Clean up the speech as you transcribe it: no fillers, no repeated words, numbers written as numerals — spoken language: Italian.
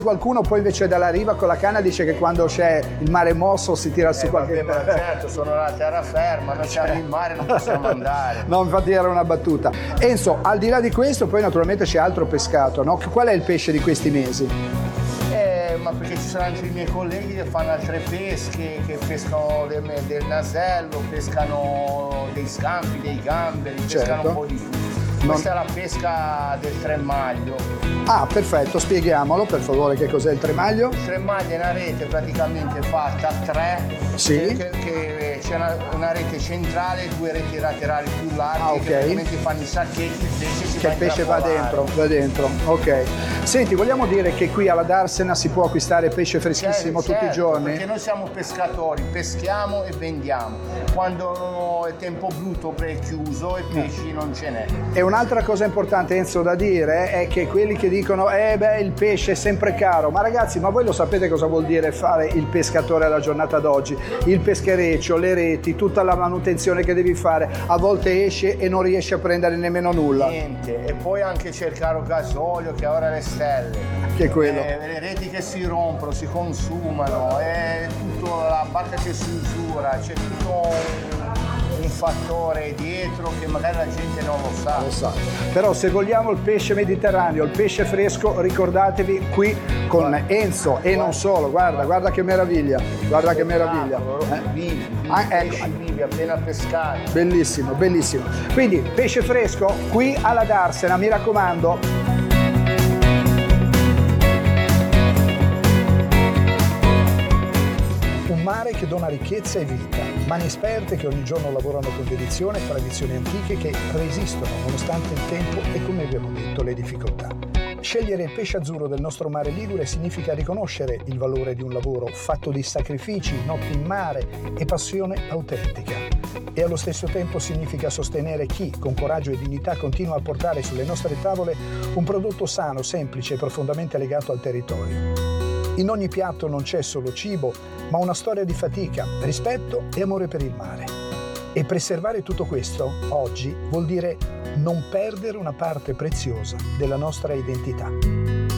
Qualcuno poi invece dalla riva con la canna dice che quando c'è il mare mosso si tira su qualche... Ma certo, sono la terraferma, noi siamo in mare, non possiamo andare. No, infatti era una battuta. Enzo, al di là di questo poi naturalmente c'è altro pescato, no? Qual è il pesce di questi mesi? Ma perché ci sono anche i miei colleghi che fanno altre pesche, che pescano del nasello, pescano dei scampi, dei gamberi, pescano un po' di tutto. Questa è la pesca del tremaglio. Ah, perfetto, spieghiamolo per favore che cos'è il tremaglio. Il tremaglio è una rete praticamente fatta a tre, sì. che c'è una rete centrale e due reti laterali più larghe, che praticamente fanno i sacchetti, il pesce va dentro, ok. Senti, vogliamo dire che qui alla Darsena si può acquistare pesce freschissimo tutti i giorni? Perché noi siamo pescatori, peschiamo e vendiamo. Quando è tempo brutto è chiuso e pesci non ce n'è. E un'altra cosa importante, Enzo, da dire è che quelli che dicono il pesce è sempre caro, ma ragazzi, ma voi lo sapete cosa vuol dire fare il pescatore alla giornata d'oggi? Il peschereccio, le reti, tutta la manutenzione che devi fare, a volte esce e non riesci a prendere nemmeno nulla. Niente, e poi anche cercare gasolio che ora le stelle. Che è quello. Le reti che si rompono, si consumano, è tutto la barca che si usura, c'è tutto un fattore dietro che magari la gente non lo sa. Però se vogliamo il pesce mediterraneo, il pesce fresco, ricordatevi qui con Enzo e non solo, guarda che meraviglia, Pesci vivi appena pescati. Bellissimo, bellissimo. Quindi pesce fresco qui alla Darsena, mi raccomando. Un mare che dona ricchezza e vita, mani esperte che ogni giorno lavorano con dedizione e tradizioni antiche che resistono nonostante il tempo e, come abbiamo detto, le difficoltà. Scegliere il pesce azzurro del nostro mare ligure significa riconoscere il valore di un lavoro fatto di sacrifici, notti in mare e passione autentica. E allo stesso tempo significa sostenere chi, con coraggio e dignità, continua a portare sulle nostre tavole un prodotto sano, semplice e profondamente legato al territorio. In ogni piatto non c'è solo cibo, ma una storia di fatica, rispetto e amore per il mare. E preservare tutto questo, oggi, vuol dire non perdere una parte preziosa della nostra identità.